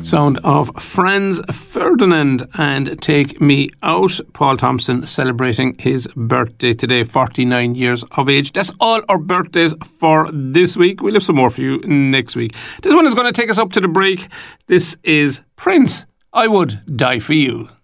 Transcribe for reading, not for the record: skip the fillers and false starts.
Sound of Franz Ferdinand and Take Me Out. Paul Thompson celebrating his birthday today, 49 years of age. That's all our birthdays for this week. We'll have some more for you next week. This one is going to take us up to the break. This is Prince, I Would Die For You.